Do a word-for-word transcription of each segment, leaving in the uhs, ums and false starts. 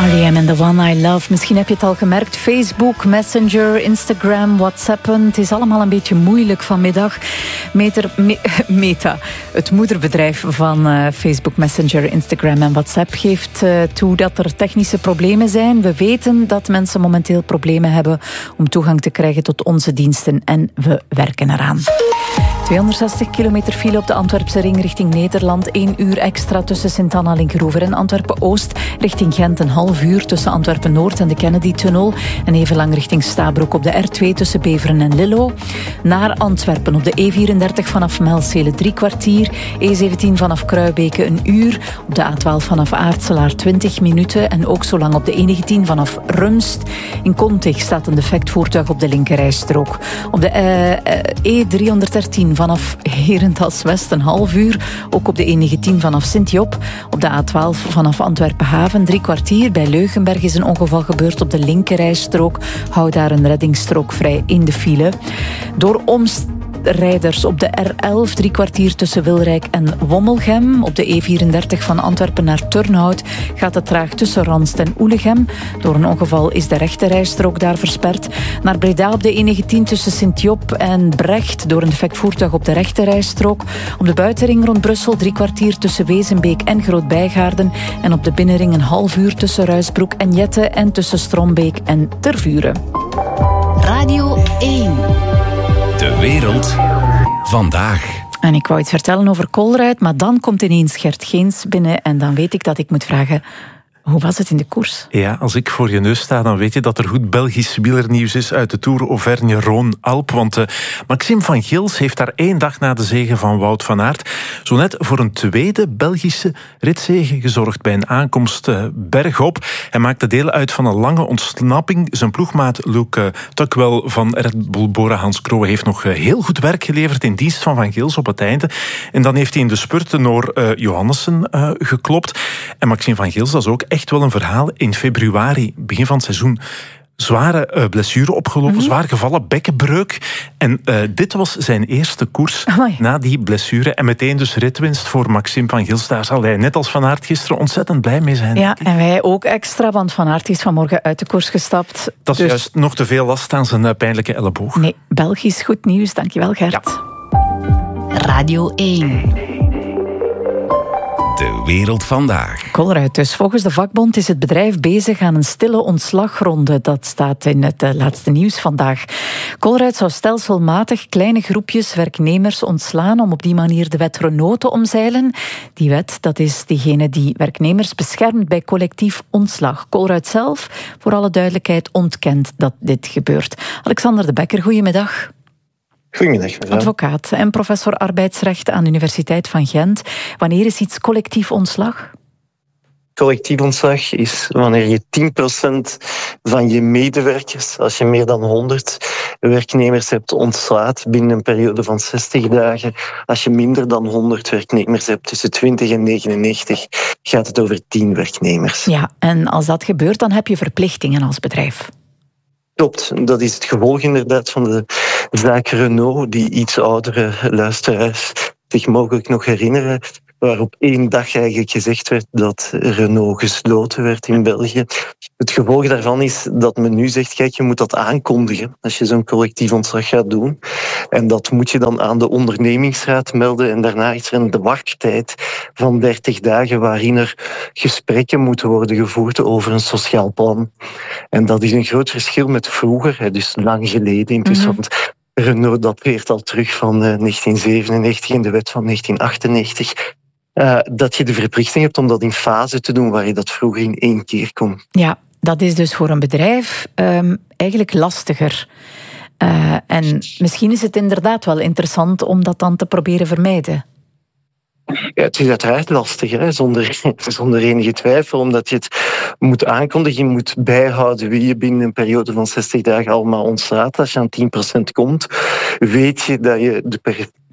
R E M en The One I Love. Misschien heb je het al gemerkt. Facebook, Messenger, Instagram, WhatsAppen. Het is allemaal een beetje moeilijk vanmiddag. Meter, me, Meta, het moederbedrijf van uh, Facebook, Messenger, Instagram en WhatsApp, geeft uh, toe dat er technische problemen zijn. We weten dat mensen momenteel problemen hebben om toegang te krijgen tot onze diensten en we werken eraan. tweehonderdzestig kilometer file op de Antwerpse ring richting Nederland. één uur extra tussen Sint-Anna, Linkeroever en Antwerpen-Oost. Richting Gent een half uur tussen Antwerpen-Noord en de Kennedy-tunnel. En even lang richting Stabroek op de R twee tussen Beveren en Lillo. Naar Antwerpen op de E vierendertig vanaf Melcele drie kwartier. E zeventien vanaf Kruibeke een uur. Op de A twaalf vanaf Aartselaar twintig minuten. En ook zo lang op de E negentien vanaf Rumst. In Kontig staat een defect voertuig op de linkerrijstrook. Op de uh, uh, E driehonderddertien vanaf Herentals West een half uur. Ook op de E negentien vanaf Sint-Job. Op de A twaalf vanaf Antwerpen-Haven drie kwartier. Bij Leugenberg is een ongeval gebeurd op de linkerrijstrook. Hou daar een reddingsstrook vrij in de file. Door omrijders op de R elf drie kwartier tussen Wilrijk en Wommelgem. Op de E vierendertig van Antwerpen naar Turnhout gaat het traag tussen Ranst en Oelegem. Door een ongeval is de rechterrijstrook daar versperd. Naar Breda op de E negentien tussen Sint-Job en Brecht door een defect voertuig op de rechterrijstrook. Op de buitenring rond Brussel drie kwartier tussen Wezenbeek en Groot-Bijgaarden. En op de binnenring een half uur tussen Ruisbroek en Jette en tussen Strombeek en Tervuren. Radio één. De wereld vandaag. En ik wou iets vertellen over Colruyt, maar dan komt ineens Gert Geens binnen en dan weet ik dat ik moet vragen: hoe was het in de koers? Ja, als ik voor je neus sta, dan weet je dat er goed Belgisch wielernieuws is uit de Tour Auvergne-Rhône-Alpes. Want uh, Maxime van Gils heeft daar één dag na de zege van Wout van Aert zo net voor een tweede Belgische ritzege gezorgd bij een aankomst uh, bergop. Hij maakte deel uit van een lange ontsnapping. Zijn ploegmaat Luke uh, Tuckwell van Red Bull Bora-Hansgrohe heeft nog uh, heel goed werk geleverd in dienst van Van Gils op het einde. En dan heeft hij in de spurt de Noor uh, Johannessen uh, geklopt. En Maxime van Gils, dat is ook echt wel een verhaal. In februari, begin van het seizoen, zware uh, blessure opgelopen, mm-hmm. zwaar gevallen, bekkenbreuk. En uh, dit was zijn eerste koers Amai. na die blessure. En meteen dus ritwinst voor Maxime van Gils. Daar zal hij, net als Van Aert gisteren, ontzettend blij mee zijn. Ja, en wij ook extra, want Van Aert is vanmorgen uit de koers gestapt. Dat is dus juist nog te veel last aan zijn uh, pijnlijke elleboog. Nee, Belgisch goed nieuws. Dankjewel, Gert. Ja. Radio één. De wereld vandaag. Colruyt dus. Volgens de vakbond is het bedrijf bezig aan een stille ontslagronde. Dat staat in het uh, laatste nieuws vandaag. Colruyt zou stelselmatig kleine groepjes werknemers ontslaan om op die manier de wet Renault te omzeilen. Die wet, dat is diegene die werknemers beschermt bij collectief ontslag. Colruyt zelf, voor alle duidelijkheid, ontkent dat dit gebeurt. Alexander de Bekker, goedemiddag. Goedemiddag, mevrouw. Advocaat en professor arbeidsrecht aan de Universiteit van Gent. Wanneer is iets collectief ontslag? Collectief ontslag is wanneer je tien procent van je medewerkers, als je meer dan honderd werknemers hebt, ontslaat binnen een periode van zestig dagen. Als je minder dan honderd werknemers hebt, tussen twintig en negenennegentig, gaat het over tien werknemers. Ja, en als dat gebeurt, dan heb je verplichtingen als bedrijf. Klopt, dat is het gevolg inderdaad van de zaak Renault, die iets oudere luisteraars zich mogelijk nog herinneren, waar op één dag eigenlijk gezegd werd dat Renault gesloten werd in België. Het gevolg daarvan is dat men nu zegt, kijk, je moet dat aankondigen als je zo'n collectief ontslag gaat doen. En dat moet je dan aan de ondernemingsraad melden. En daarna is er een wachttijd van dertig dagen waarin er gesprekken moeten worden gevoerd over een sociaal plan. En dat is een groot verschil met vroeger, dus lang geleden intussen. Mm-hmm. Want Renault dateert al terug van negentien zevenennegentig in de wet van negentien achtennegentig. Uh, dat je de verplichting hebt om dat in fase te doen, waar je dat vroeger in één keer kon. Ja, dat is dus voor een bedrijf um, eigenlijk lastiger. Uh, en misschien is het inderdaad wel interessant om dat dan te proberen vermijden. Ja, het is uiteraard lastig, hè? Zonder, zonder enige twijfel, omdat je het moet aankondigen. Je moet bijhouden wie je binnen een periode van zestig dagen allemaal ontslaat. Als je aan tien procent komt, weet je dat je de per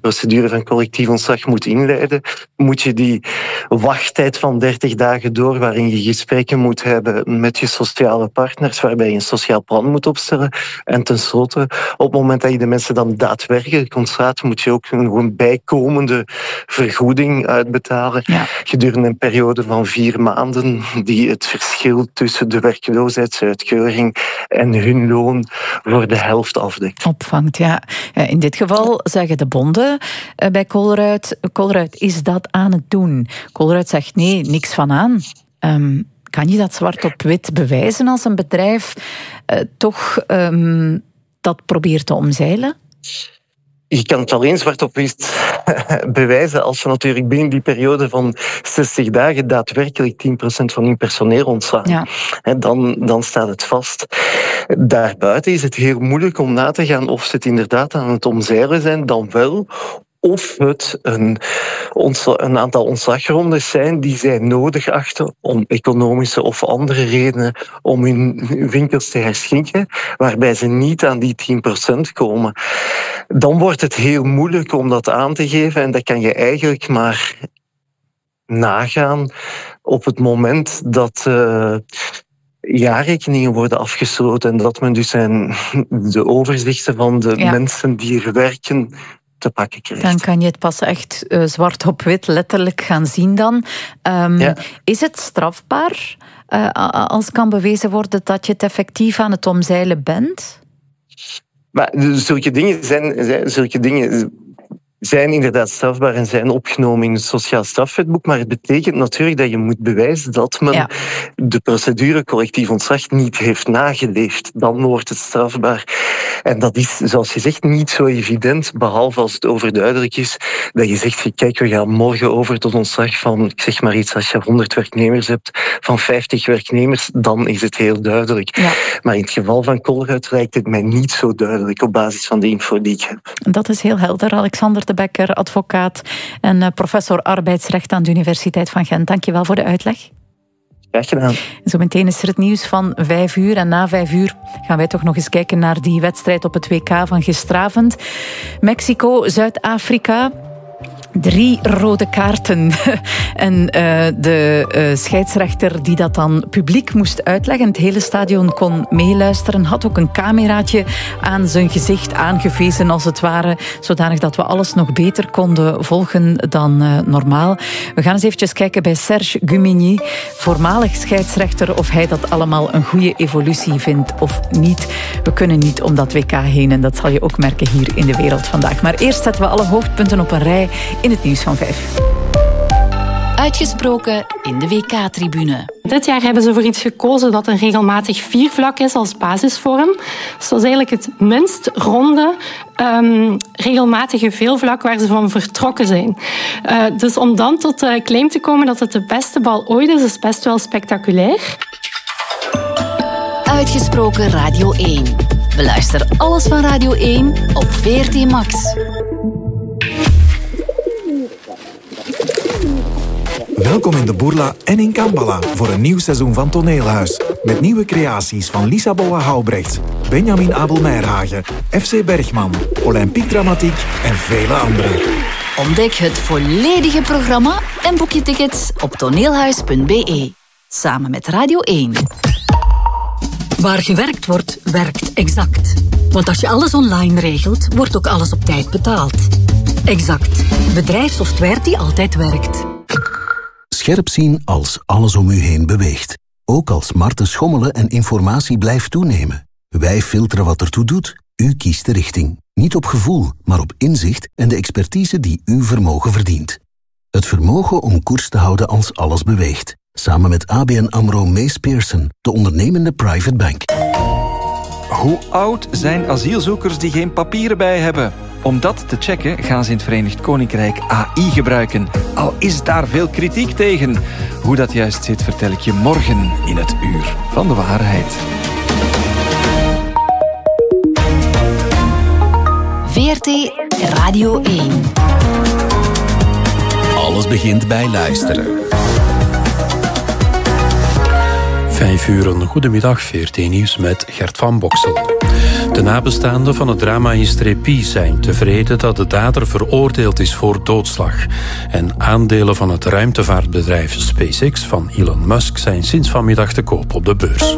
procedure van collectief ontslag moet inleiden, moet je die wachttijd van dertig dagen door, waarin je gesprekken moet hebben met je sociale partners, waarbij je een sociaal plan moet opstellen. En tenslotte, op het moment dat je de mensen dan daadwerkelijk ontslaat, moet je ook een gewoon bijkomende vergoeding uitbetalen. Ja. Gedurende een periode van vier maanden, die het verschil tussen de werkloosheidsuitkeuring en hun loon voor de helft afdekt. Opvangt, ja. In dit geval zeggen de bonden bij Colruyt, Colruyt is dat aan het doen. Colruyt zegt nee, niks van aan. Um, kan je dat zwart op wit bewijzen als een bedrijf uh, toch um, dat probeert te omzeilen? Je kan het alleen zwart op wit bewijzen als je natuurlijk binnen die periode van zestig dagen daadwerkelijk tien procent van hun personeel ontslaan. Ja. Dan, dan staat het vast. Daarbuiten is het heel moeilijk om na te gaan of ze het inderdaad aan het omzeilen zijn, dan wel of het een, een aantal ontslagrondes zijn die zij nodig achten om economische of andere redenen om hun winkels te herschenken, waarbij ze niet aan die tien procent komen. Dan wordt het heel moeilijk om dat aan te geven en dat kan je eigenlijk maar nagaan op het moment dat Uh, jaarrekeningen worden afgesloten en dat men dus zijn de overzichten van de ja. mensen die er werken te pakken krijgt. Dan kan je het pas echt uh, zwart op wit letterlijk gaan zien dan. Um, ja. Is het strafbaar uh, als kan bewezen worden dat je het effectief aan het omzeilen bent? Maar zulke dingen zijn, zulke dingen zijn inderdaad strafbaar en zijn opgenomen in het sociaal strafwetboek, maar het betekent natuurlijk dat je moet bewijzen dat men ja. de procedure collectief ontslag niet heeft nageleefd. Dan wordt het strafbaar. En dat is, zoals je zegt, niet zo evident, behalve als het overduidelijk is dat je zegt, kijk, we gaan morgen over tot ontslag van, ik zeg maar iets, als je honderd werknemers hebt, van vijftig werknemers, dan is het heel duidelijk. Ja. Maar in het geval van Colruyt lijkt het mij niet zo duidelijk op basis van de info die ik heb. Dat is heel helder. Alexander de Bekker, advocaat en professor arbeidsrecht aan de Universiteit van Gent. Dank je wel voor de uitleg. Graag gedaan. Zo meteen is er het nieuws van vijf uur. En na vijf uur gaan wij toch nog eens kijken naar die wedstrijd op het W K van gisteravond. Mexico, Zuid-Afrika. Drie rode kaarten. En uh, de uh, scheidsrechter die dat dan publiek moest uitleggen. Het hele stadion kon meeluisteren. Had ook een cameraatje aan zijn gezicht aangewezen als het ware. Zodanig dat we alles nog beter konden volgen dan uh, normaal. We gaan eens eventjes kijken bij Serge Gumigny, voormalig scheidsrechter, of hij dat allemaal een goede evolutie vindt of niet. We kunnen niet om dat W K heen en dat zal je ook merken hier in de Wereld Vandaag. Maar eerst zetten we alle hoofdpunten op een rij in het nieuws van vijf. Uitgesproken in de W K-tribune. Dit jaar hebben ze voor iets gekozen dat een regelmatig viervlak is als basisvorm. Dus dat is eigenlijk het minst ronde, um, regelmatige veelvlak waar ze van vertrokken zijn. Uh, dus om dan tot de claim te komen dat het de beste bal ooit is, is best wel spectaculair. Uitgesproken Radio één. Beluister alles van Radio één op V R T Max. Welkom in de Bourla en in Kambala voor een nieuw seizoen van Toneelhuis. Met nieuwe creaties van Lisa Boa-Houbrecht, Benjamin Abel-Meirhagen, F C Bergman, Olympique Dramatiek en vele anderen. Ontdek het volledige programma en boek je tickets op toneelhuis punt b e. Samen met Radio één. Waar gewerkt wordt, werkt Exact. Want als je alles online regelt, wordt ook alles op tijd betaald. Exact. Bedrijfssoftware die altijd werkt. Scherp zien als alles om u heen beweegt. Ook als smarten schommelen en informatie blijft toenemen. Wij filteren wat ertoe doet. U kiest de richting. Niet op gevoel, maar op inzicht en de expertise die uw vermogen verdient. Het vermogen om koers te houden als alles beweegt. Samen met A B N AMRO Mees Pearson, de ondernemende private bank. Hoe oud zijn asielzoekers die geen papieren bij hebben? Om dat te checken gaan ze in het Verenigd Koninkrijk A I gebruiken. Al is daar veel kritiek tegen. Hoe dat juist zit, vertel ik je morgen in het Uur van de Waarheid. V R T Radio één. Alles begint bij luisteren. Vijf uur, een goedemiddag, V R T Nieuws met Gert van Boksel. De nabestaanden van het drama in Strepy zijn tevreden dat de dader veroordeeld is voor doodslag. En aandelen van het ruimtevaartbedrijf SpaceX van Elon Musk zijn sinds vanmiddag te koop op de beurs.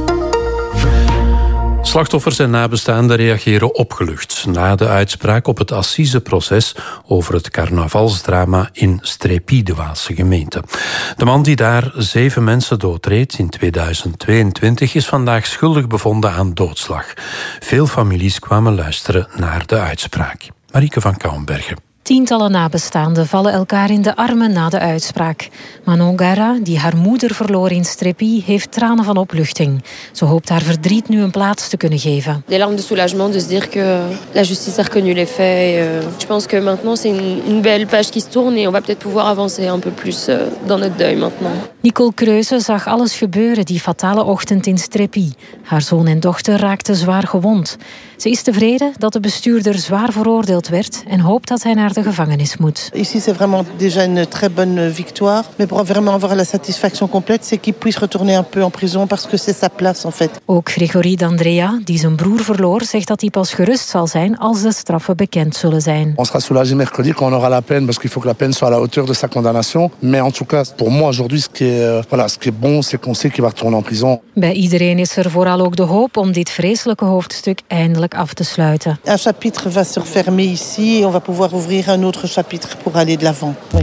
Slachtoffers en nabestaanden reageren opgelucht na de uitspraak op het assiseproces over het carnavalsdrama in Strepy, de Waalse gemeente. De man die daar zeven mensen doodreed in tweeduizend tweeëntwintig is vandaag schuldig bevonden aan doodslag. Veel families kwamen luisteren naar de uitspraak. Marieke van Kouwenbergen. Tientallen nabestaanden vallen elkaar in de armen na de uitspraak. Manon Gara, die haar moeder verloor in Strepy, heeft tranen van opluchting. Ze hoopt haar verdriet nu een plaats te kunnen geven. Des larmes de soulagement de se dire que la justice a reconnu les faits. Je pense que maintenant c'est une belle page qui se tourne et on va peut-être pouvoir avancer un peu plus dans notre deuil maintenant. Nicole Kreuze zag alles gebeuren die fatale ochtend in Strepy. Haar zoon en dochter raakten zwaar gewond. Ze is tevreden dat de bestuurder zwaar veroordeeld werd en hoopt dat hij naar de gevangenis moet. Ici c'est vraiment déjà une très bonne victoire, mais pour vraiment avoir la satisfaction complète, c'est qu'il puisse retourner un peu en prison parce que c'est sa place en fait. Ook Gregory D'Andrea, die zijn broer verloor, zegt dat hij pas gerust zal zijn als de straffen bekend zullen zijn. On sera soulagé mercredi quand on aura la peine parce qu'il faut que la peine soit à la hauteur de sa condamnation, mais en tout cas pour moi aujourd'hui ce qui est voilà, ce qui est bon, c'est qu'on sait qu'il va retourner en prison. Bij iedereen is er vooral ook de hoop om dit vreselijke hoofdstuk eindelijk af te sluiten. Un chapitre va se refermer ici et on va pouvoir ouvrir un autre chapitre pour aller de l'avant. Oui.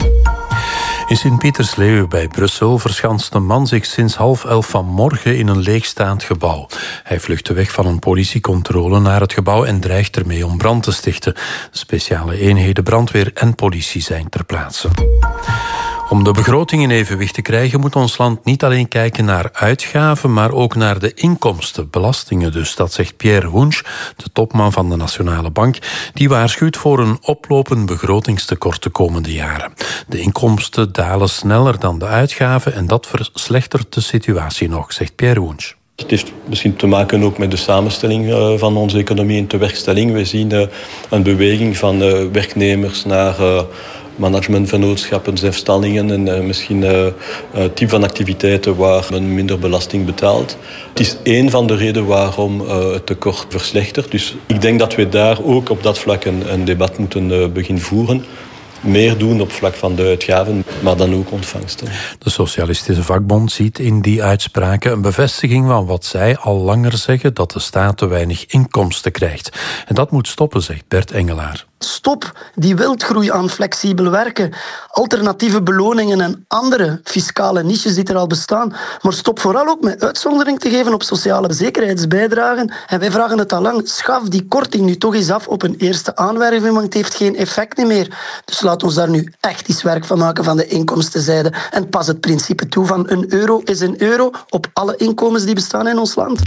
In Sint-Pietersleeuwen bij Brussel verschanst een man zich sinds half elf vanmorgen in een leegstaand gebouw. Hij vluchtte weg van een politiecontrole naar het gebouw en dreigt ermee om brand te stichten. Speciale eenheden brandweer en politie zijn ter plaatse. Om de begroting in evenwicht te krijgen moet ons land niet alleen kijken naar uitgaven, maar ook naar de inkomsten, belastingen dus. Dat zegt Pierre Hoensch, de topman van de Nationale Bank, die waarschuwt voor een oplopend begrotingstekort de komende jaren. De inkomsten dalen sneller dan de uitgaven en dat verslechtert de situatie nog, zegt Pierre Hoensch. Het heeft misschien te maken ook met de samenstelling van onze economie in tewerkstelling. We zien een beweging van werknemers naar managementvennootschappen, zelfstandigen en uh, misschien uh, uh, type van activiteiten waar men minder belasting betaalt. Het is één van de redenen waarom uh, het tekort verslechtert. Dus ik denk dat we daar ook op dat vlak een, een debat moeten uh, beginnen voeren. Meer doen op vlak van de uitgaven, maar dan ook ontvangsten. De Socialistische Vakbond ziet in die uitspraken een bevestiging van wat zij al langer zeggen, dat de staat te weinig inkomsten krijgt. En dat moet stoppen, zegt Bert Engelaar. Stop die wildgroei aan flexibel werken, alternatieve beloningen en andere fiscale niches die er al bestaan. Maar stop vooral ook met uitzondering te geven op sociale zekerheidsbijdragen. En wij vragen het al lang, schaf die korting nu toch eens af op een eerste aanwerving, want het heeft geen effect meer. Dus laat ons daar nu echt iets werk van maken van de inkomstenzijde. En pas het principe toe van een euro is een euro op alle inkomens die bestaan in ons land.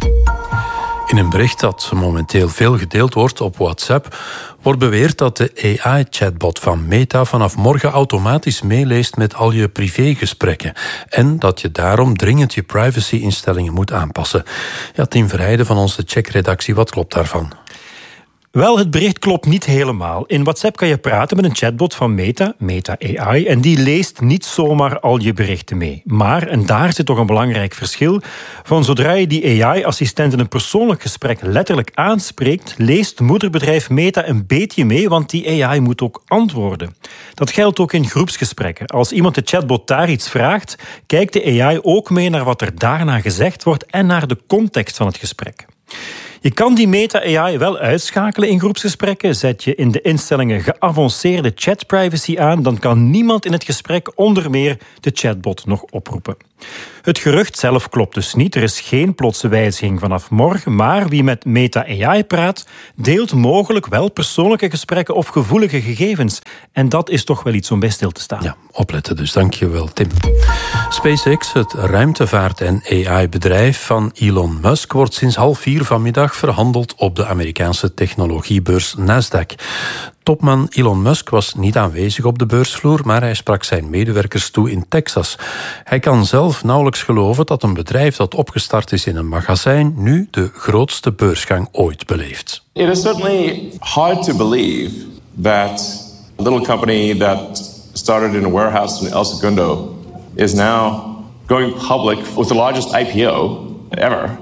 In een bericht dat momenteel veel gedeeld wordt op WhatsApp wordt beweerd dat de A I-chatbot van Meta vanaf morgen automatisch meeleest met al je privégesprekken en dat je daarom dringend je privacy-instellingen moet aanpassen. Ja, Tim Verheijden van onze Check-redactie, wat klopt daarvan? Wel, het bericht klopt niet helemaal. In WhatsApp kan je praten met een chatbot van Meta, Meta A I, en die leest niet zomaar al je berichten mee. Maar, en daar zit toch een belangrijk verschil, van zodra je die A I-assistent in een persoonlijk gesprek letterlijk aanspreekt, leest moederbedrijf Meta een beetje mee, want die A I moet ook antwoorden. Dat geldt ook in groepsgesprekken. Als iemand de chatbot daar iets vraagt, kijkt de A I ook mee naar wat er daarna gezegd wordt en naar de context van het gesprek. Je kan die Meta-A I wel uitschakelen in groepsgesprekken. Zet je in de instellingen geavanceerde chatprivacy aan, dan kan niemand in het gesprek onder meer de chatbot nog oproepen. Het gerucht zelf klopt dus niet. Er is geen plotse wijziging vanaf morgen, maar wie met Meta-A I praat, deelt mogelijk wel persoonlijke gesprekken of gevoelige gegevens. En dat is toch wel iets om bij stil te staan. Ja, opletten dus. Dank je wel, Tim. SpaceX, het ruimtevaart- en A I-bedrijf van Elon Musk, wordt sinds half vier vanmiddag verhandeld op de Amerikaanse technologiebeurs Nasdaq. Topman Elon Musk was niet aanwezig op de beursvloer, maar hij sprak zijn medewerkers toe in Texas. Hij kan zelf nauwelijks geloven dat een bedrijf dat opgestart is in een magazijn nu de grootste beursgang ooit beleeft. It is certainly hard to believe that a little company that started in a warehouse in El Segundo is now going public with the largest I P O ever.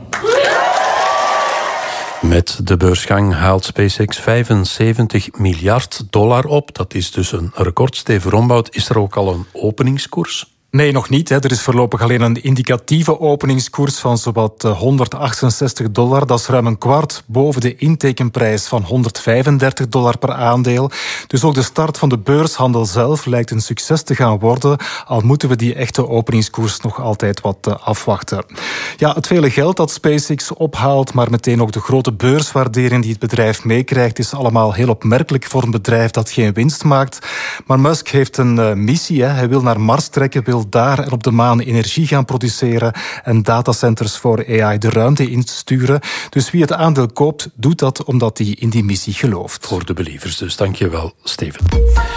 Met de beursgang haalt SpaceX vijfenzeventig miljard dollar op. Dat is dus een record. Steven Rombout, is er ook al een openingskoers? Nee, nog niet. Hè. Er is voorlopig alleen een indicatieve openingskoers van zowat honderdachtenzestig dollar. Dat is ruim een kwart boven de intekenprijs van honderdvijfendertig dollar per aandeel. Dus ook de start van de beurshandel zelf lijkt een succes te gaan worden, al moeten we die echte openingskoers nog altijd wat afwachten. Ja, het vele geld dat SpaceX ophaalt, maar meteen ook de grote beurswaardering die het bedrijf meekrijgt, is allemaal heel opmerkelijk voor een bedrijf dat geen winst maakt. Maar Musk heeft een uh, missie. Hè. Hij wil naar Mars trekken, wil daar en op de maan energie gaan produceren en datacenters voor A I de ruimte insturen. Dus wie het aandeel koopt, doet dat omdat hij in die missie gelooft. Voor de believers dus. Dank je wel, Steven.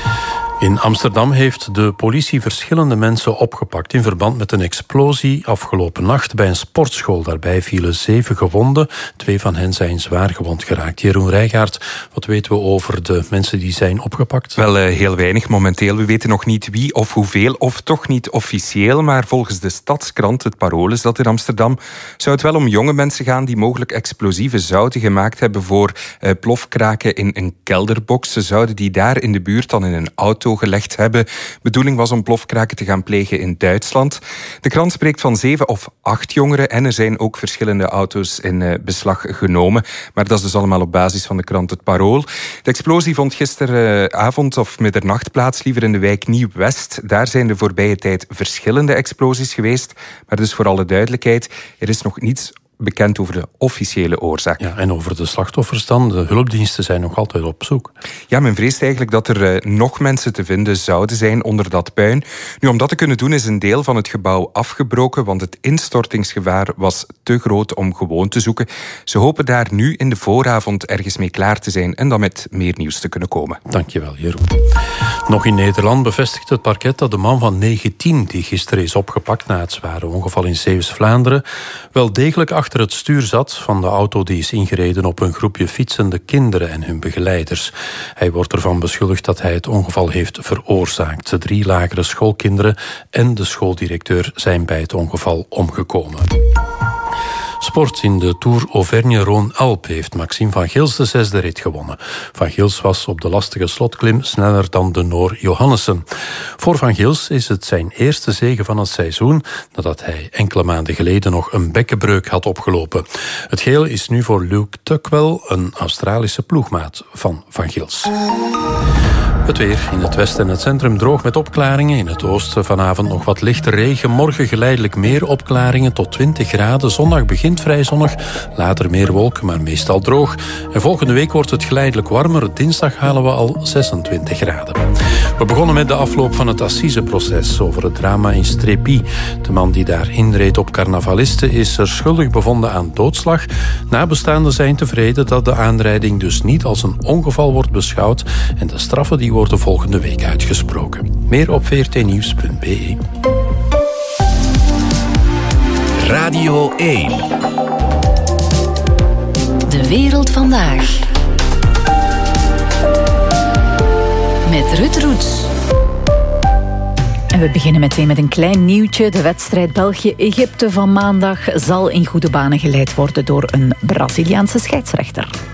In Amsterdam heeft de politie verschillende mensen opgepakt in verband met een explosie afgelopen nacht bij een sportschool. Daarbij vielen zeven gewonden. Twee van hen zijn zwaar gewond geraakt. Jeroen Rijgaard, wat weten we over de mensen die zijn opgepakt? Wel, uh, heel weinig momenteel. We weten nog niet wie of hoeveel, of toch niet officieel. Maar volgens de Stadskrant, het Parool is dat in Amsterdam, zou het wel om jonge mensen gaan die mogelijk explosieve zouten gemaakt hebben voor uh, plofkraken in een kelderbox. Ze zouden die daar in de buurt dan in een auto gelegd hebben. Bedoeling was om plofkraken te gaan plegen in Duitsland. De krant spreekt van zeven of acht jongeren en er zijn ook verschillende auto's in uh, beslag genomen. Maar dat is dus allemaal op basis van de krant Het Parool. De explosie vond gisteravond of middernacht plaats, liever in de wijk Nieuw-West. Daar zijn de voorbije tijd verschillende explosies geweest. Maar dus voor alle duidelijkheid, er is nog niets bekend over de officiële oorzaak. Ja, en over de slachtoffers dan? De hulpdiensten zijn nog altijd op zoek. Ja, men vreest eigenlijk dat er uh, nog mensen te vinden zouden zijn onder dat puin. Nu, om dat te kunnen doen is een deel van het gebouw afgebroken, want het instortingsgevaar was te groot om gewoon te zoeken. Ze hopen daar nu in de vooravond ergens mee klaar te zijn en dan met meer nieuws te kunnen komen. Dankjewel, Jeroen. Nog in Nederland bevestigt het parket dat de man van negentien, die gisteren is opgepakt na het zware ongeval in Zeeuws-Vlaanderen, wel degelijk achter achter het stuur zat van de auto die is ingereden op een groepje fietsende kinderen en hun begeleiders. Hij wordt ervan beschuldigd dat hij het ongeval heeft veroorzaakt. De drie lagere schoolkinderen en de schooldirecteur zijn bij het ongeval omgekomen. Sport in de Tour Auvergne-Rhône-Alpes heeft Maxime van Gils de zesde rit gewonnen. Van Gils was op de lastige slotklim sneller dan de Noor Johannessen. Voor Van Gils is het zijn eerste zege van het seizoen, nadat hij enkele maanden geleden nog een bekkenbreuk had opgelopen. Het geel is nu voor Luke Tuckwell, een Australische ploegmaat van Van Gils. Het weer in het westen en het centrum droog met opklaringen. In het oosten vanavond nog wat lichte regen. Morgen geleidelijk meer opklaringen tot twintig graden. Zondag begint vrij zonnig. Later meer wolken, maar meestal droog. En volgende week wordt het geleidelijk warmer. Dinsdag halen we al zesentwintig graden. We begonnen met de afloop van het assiseproces over het drama in Strépy. De man die daar inreed op carnavalisten is er schuldig bevonden aan doodslag. Nabestaanden zijn tevreden dat de aanrijding dus niet als een ongeval wordt beschouwd. En de straffen die worden volgende week uitgesproken. Meer op v r t nieuws punt b e. Radio één. De wereld vandaag. Met Ruud Roets. En we beginnen meteen met een klein nieuwtje. De wedstrijd België-Egypte van maandag zal in goede banen geleid worden door een Braziliaanse scheidsrechter.